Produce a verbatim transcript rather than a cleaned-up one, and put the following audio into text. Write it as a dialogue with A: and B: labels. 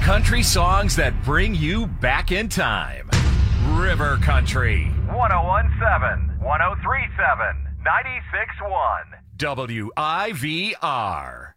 A: country songs that bring you back in time. River Country.
B: one oh one point seven, one oh three point seven, ninety-six point one.
A: W I V R.